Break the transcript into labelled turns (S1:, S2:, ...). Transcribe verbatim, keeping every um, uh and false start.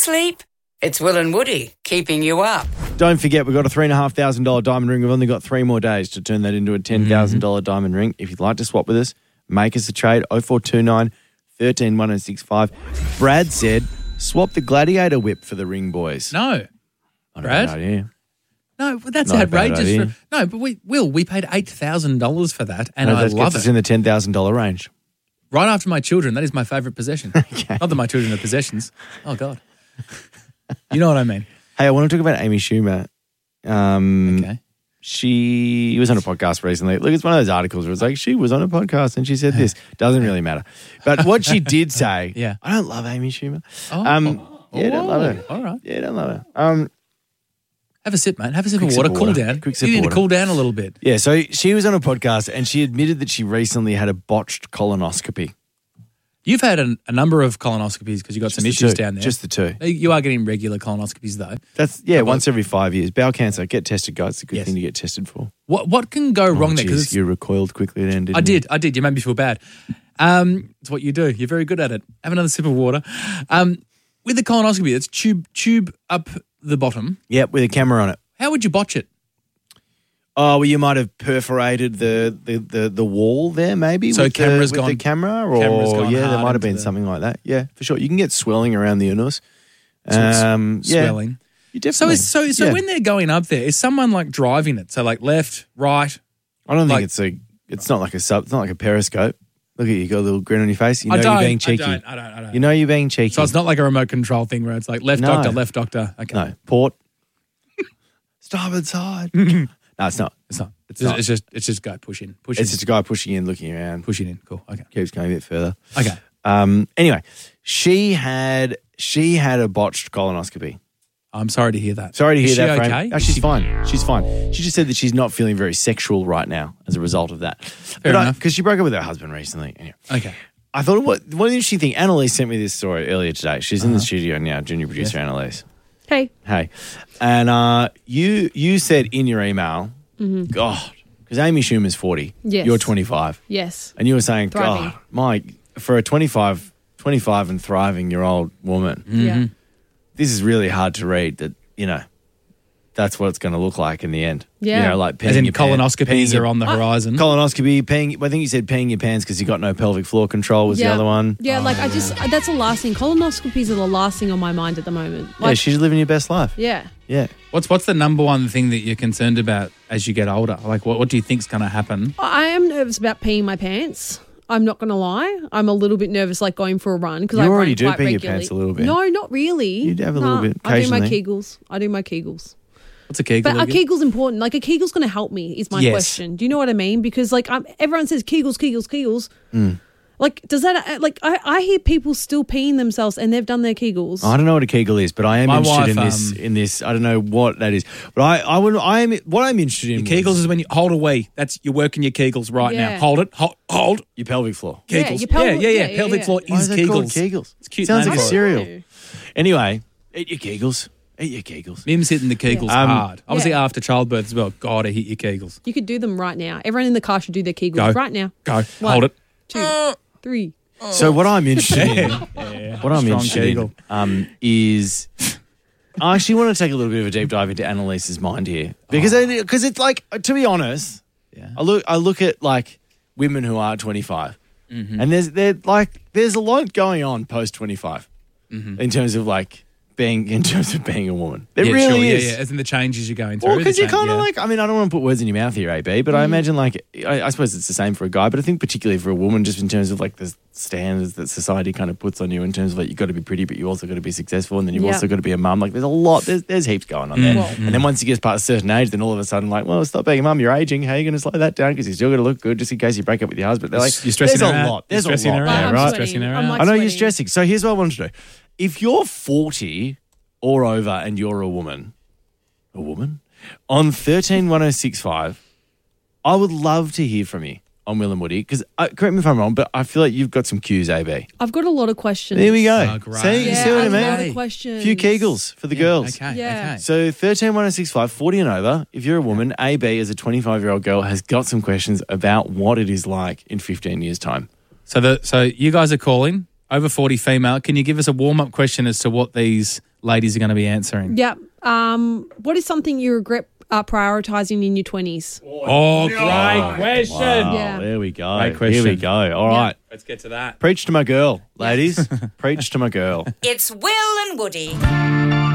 S1: sleep? It's Will and Woody keeping you up.
S2: Don't forget, we've got a three thousand five hundred dollars diamond ring. We've only got three more days to turn that into a ten thousand dollars mm-hmm. diamond ring. If you'd like to swap with us, make us a trade, oh four two nine, one three, one oh six five. Brad said, swap the Gladiator whip for the ring, boys.
S3: No.
S2: I
S3: Brad?
S2: Have no idea.
S3: No, but that's
S2: Not a bad
S3: outrageous.
S2: idea.
S3: For, no, but we Will, we paid eight thousand dollars for that, and
S2: No,
S3: I
S2: that
S3: love
S2: gets
S3: it.
S2: us in the ten thousand dollars range.
S3: Right after my children, that is my favourite possession.
S2: Okay.
S3: Not that my children are possessions. Oh, God. You know what I mean?
S2: Hey, I want to talk about Amy Schumer. Um,
S3: Okay.
S2: She was on a podcast recently. Look, it's one of those articles where it's like, she was on a podcast and she said this. Doesn't really matter. But what she did say,
S3: Yeah.
S2: I don't love Amy Schumer.
S3: Oh.
S2: Um, yeah, don't love her.
S3: All right.
S2: Yeah, don't love her. Um,
S3: Have a sip, mate. Have a sip
S2: Quick
S3: of
S2: sip
S3: water.
S2: of
S3: Cool
S2: water.
S3: down.
S2: Quick sip
S3: you
S2: of
S3: need
S2: water.
S3: to cool down a little bit.
S2: yeah, so she was on a podcast and she admitted that she recently had a botched colonoscopy.
S3: You've had a, a number of colonoscopies because you've got some
S2: the
S3: issues
S2: two.
S3: down there.
S2: Just the two.
S3: You are getting regular colonoscopies, though.
S2: That's yeah,
S3: How about-
S2: once every five years. Bowel cancer, get tested, guys. It's a good
S3: Yes.
S2: thing to get tested for.
S3: What what can go wrong
S2: Oh,
S3: there?
S2: geez,
S3: Because
S2: you recoiled quickly then, didn't
S3: I
S2: you?
S3: did, I did. You made me feel bad. Um, it's what you do. You're very good at it. Have another sip of water. Um, with the colonoscopy, it's tube tube up the bottom.
S2: Yep, with a camera on it.
S3: How would you botch it?
S2: Oh, well, you might have perforated the the, the, the wall there, maybe.
S3: So
S2: with
S3: camera's
S2: the, with
S3: gone-
S2: the camera, or
S3: camera's gone
S2: yeah, there
S3: hard
S2: might have
S3: into
S2: been
S3: the-
S2: something like that. Yeah, for sure. You can get swelling around the anus.
S3: So it's
S2: Um, yeah,
S3: swelling.
S2: you
S3: So
S2: definitely.
S3: is, so so
S2: yeah.
S3: when they're going up there, is someone like driving it? So like left, right.
S2: I don't think
S3: like-
S2: it's a. It's not like a sub. It's not like a periscope. Look at you, you got a little grin on your face. You know
S3: I don't.
S2: you're being cheeky.
S3: I don't. I don't. I don't.
S2: You know you're being cheeky.
S3: So it's not like a remote control thing where it's like left
S2: No.
S3: doctor, left doctor. Okay.
S2: no port. Starboard side. no, it's not.
S3: It's not. It's,
S2: not.
S3: just, it's just it's just go push in, push in,
S2: It's just a guy pushing in, looking around,
S3: pushing in. Cool. Okay.
S2: keeps going a bit further.
S3: Okay.
S2: Um. Anyway, she had she had a botched colonoscopy.
S3: I'm sorry to hear that.
S2: Sorry to hear
S3: Is she
S2: that, Frank.
S3: okay?
S2: No, she's
S3: Is she-
S2: fine. She's fine. She just said that she's not feeling very sexual right now as a result of that.
S3: Fair enough.
S2: Because she broke up with her husband recently. Anyway,
S3: Okay.
S2: I thought, what, what an interesting thing. Annalise sent me this story earlier today. She's
S3: Uh-huh.
S2: in the studio now, junior producer Annalise.
S4: Hey.
S2: Hey. And uh, you you said in your email, God, because Amy Schumer's forty.
S4: Yes.
S2: You're twenty-five.
S4: Yes.
S2: And you were saying,
S4: Thriving.
S2: God, my, for a twenty-five, twenty-five and thriving year old woman,
S4: Yeah.
S2: this is really hard to read that, you know, that's what it's going to look like in the end.
S4: Yeah.
S2: You know, like
S3: As in
S2: peeing your pants-
S3: colonoscopies
S2: peeing your-
S3: are on the horizon.
S2: Colonoscopy, peeing, I think you said peeing your pants because you got no pelvic floor control was
S4: yeah.
S2: the other one.
S4: Yeah, like I just, that's the last thing. Colonoscopies are the last thing on my mind at the moment.
S2: Yeah,
S4: Like,
S2: she's living your best life.
S4: yeah.
S2: Yeah.
S3: What's what's the number one thing that you're concerned about as you get older? Like what what do you think's going to happen?
S4: I am nervous about peeing my pants. I'm not going to lie. I'm a little bit nervous, like going for a run because
S2: You
S4: I
S2: already
S4: run
S2: do
S4: quite
S2: pee your
S4: regularly.
S2: pants a little bit.
S4: No, not really.
S2: You do have a little
S4: Nah,
S2: bit
S4: I do my
S2: occasionally.
S4: Kegels. I do my Kegels.
S3: What's a kegel?
S4: But a
S3: again?
S4: Kegel's important. Like a Kegel's going to help me is my
S3: Yes.
S4: question. Do you know what I mean? Because like I'm, everyone says Kegels, Kegels, Kegels.
S2: Mm.
S4: Like does that like I, I hear people still peeing themselves and they've done their Kegels.
S2: I don't know what a Kegel is, but I am
S3: My
S2: interested
S3: wife,
S2: in this.
S3: um,
S2: In this, I don't know what that is, but I, I would, I am. What I'm interested in
S3: Kegels
S2: was
S3: is when you hold a wee. That's you're working your Kegels right now.
S4: Yeah.
S3: Hold it. Hold. hold.
S2: your pelvic floor.
S4: Yeah,
S3: Kegels.
S4: your pelvic-
S3: yeah, yeah, yeah.
S4: yeah, yeah,
S3: Pelvic
S4: yeah.
S3: floor
S2: Why
S3: is
S2: are they called
S3: Kegels.
S2: Kegels?
S3: It's a cute
S2: Sounds
S3: name
S2: like a
S3: for it.
S2: cereal. Anyway, eat your Kegels. Eat your Kegels.
S3: Mim's hitting the Kegels
S2: Um,
S3: hard. Obviously
S4: Yeah.
S3: after childbirth as well. God, I hit your Kegels.
S4: You could do them right now. Everyone in the car should do their Kegels
S3: Go.
S4: right now.
S3: Go.
S4: One,
S3: Hold it.
S4: Two, three.
S2: So what I'm interested in, what I'm
S3: Strong
S2: interested
S3: Kegel.
S2: in, um, is I actually want to take a little bit of a deep dive into Annalise's mind here because because it's like, to be honest,
S3: Yeah.
S2: I look I look at like women who are twenty-five, and there's there like there's a lot going on post twenty-five in terms of like being in terms of being a woman. There
S3: yeah,
S2: really
S3: sure,
S2: is.
S3: Yeah, yeah. As in the changes you're going through.
S2: Well,
S3: the
S2: because you're
S3: change-
S2: kind of
S3: yeah.
S2: like, I mean, I don't want to put words in your mouth here, A B, but I imagine like, I, I suppose it's the same for a guy, but I think particularly for a woman, just in terms of like the standards that society kind of puts on you in terms of like, you've got to be pretty, but you also got to be successful, and then you've
S4: Yeah.
S2: also got to be a mum. Like, there's a lot, there's, there's heaps going on there.
S4: Well-
S2: And then once you get past a certain age, then all of a sudden, like, well, stop being a mum, you're aging. How are you going to slow that down? Because you're still going to look good just in case you break up with your husband. They're like,
S3: You're stressing
S2: there's
S3: her
S2: a
S3: out.
S2: lot. There's
S3: You're
S2: a
S3: stressing
S2: lot
S3: her
S2: there,
S3: out.
S4: I'm
S2: right?
S4: sweating.
S3: Stressing her
S4: I'm
S3: out.
S4: like
S2: I know you're
S4: sweating.
S2: stressing. So here's what I want to do. If you're forty or over and you're a woman, a woman, on thirteen one oh six five, I would love to hear from you on Will and Woody, because uh, correct me if I'm wrong, but I feel like you've got some cues, A B.
S4: I've got a lot of questions.
S2: There we go.
S3: Oh, great.
S2: See, you
S4: Yeah,
S2: see what I
S4: I've got a lot
S2: mean?
S4: of questions.
S2: Few Kegels for the girls.
S3: Okay,
S4: Yeah.
S3: okay.
S2: So thirteen one oh six five, forty and over, if you're a woman, A B as a twenty-five-year-old girl has got some questions about what it is like in fifteen years' time.
S3: So the so you guys are calling over forty female. Can you give us a warm up question as to what these ladies are going to be answering.
S4: Yep. Um, what is something you regret uh, prioritizing in your twenties?
S3: Oh, great question.
S2: Wow,
S4: Yeah.
S2: there we go.
S3: Great question.
S2: Here we go. All right.
S3: Let's get to that.
S2: Preach to my girl, ladies. Preach to my girl.
S1: It's Will and Woody.